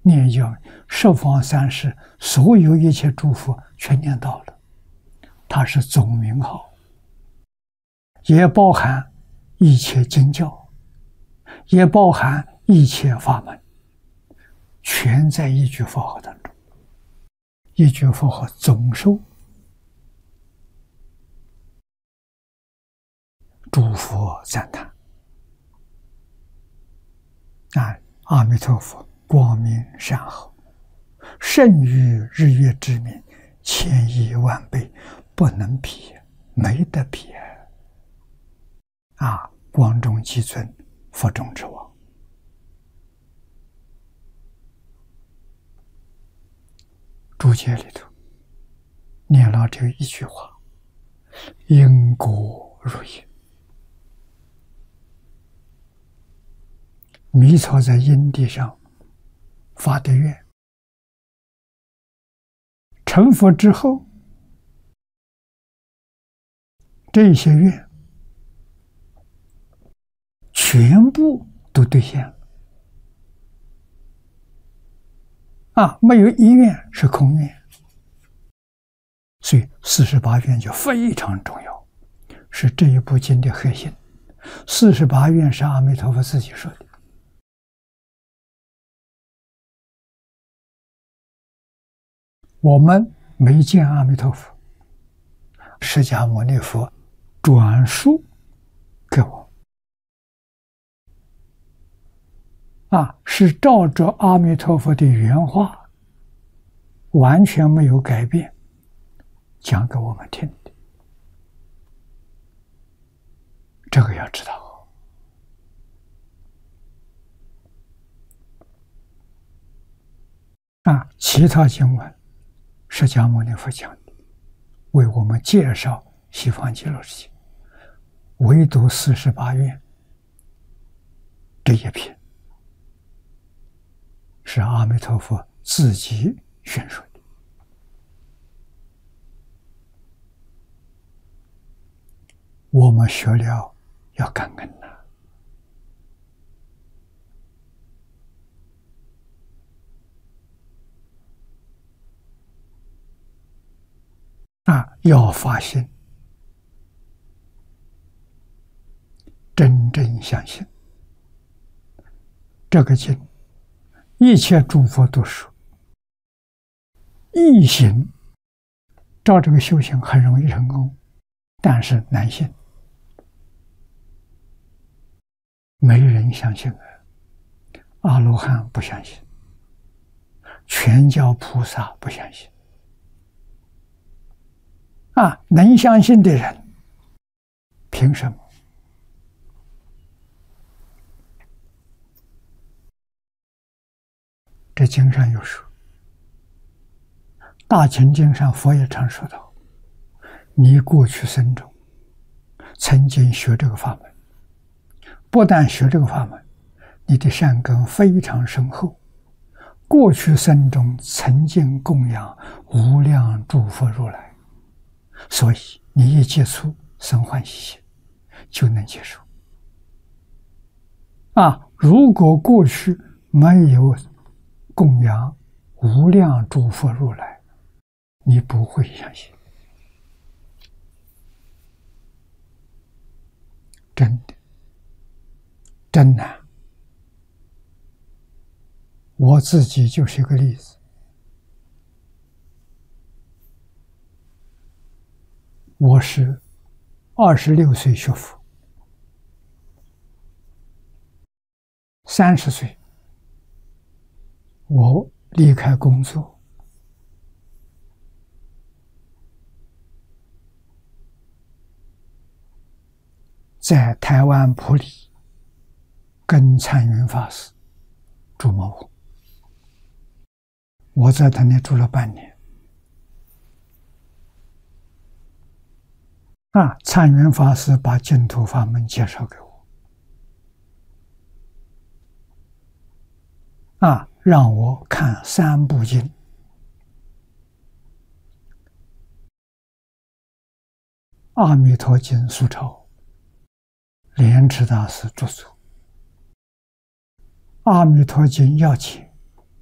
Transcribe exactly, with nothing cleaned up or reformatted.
念经十方三世所有一切诸佛全念到了，它是总名号，也包含一切经教，也包含一切法门，全在一句佛号当中。一句佛号总受诸佛赞叹。啊，阿弥陀佛光明善好，胜于日月之明，千亿万倍，不能比，没得比。啊，光中极尊，佛中之王。注解里头念了这一句话：因果如因。弥曹在因地上发的愿，成佛之后，这些愿全部都兑现了。啊，没有一愿是空愿，所以四十八愿就非常重要，是这一部经的核心。四十八愿是阿弥陀佛自己说的。我们没见阿弥陀佛，释迦牟尼佛转述给我，啊，是照着阿弥陀佛的原话，完全没有改变，讲给我们听的。这个要知道。啊，其他经文，释迦牟尼佛讲的，为我们介绍西方极乐世界，唯独四十八愿这一篇是阿弥陀佛自己宣说的。我们学了要感恩呐、啊，要发心，真正相信这个经，一切诸佛都说一行照这个修行很容易成功，但是难信，没人相信啊，阿罗汉不相信，全教菩萨不相信。啊，能相信的人，凭什么？这经上有说，大乘经上佛也常说道：你过去生中曾经学这个法门，不但学这个法门，你的善根非常深厚，过去生中曾经供养无量诸佛如来，所以你一接触生欢喜心，就能接受。啊，如果过去没有供养无量诸佛如来，你不会相信。真的，真难。我自己就是一个例子。我是二十六岁学佛，三十岁我离开工作，在台湾埔里跟参云法师住茅屋，我在他那住了半年。啊，参云法师把净土法门介绍给我，啊，让我看三部经，阿弥陀经疏钞，莲池大师著作，阿弥陀经要解，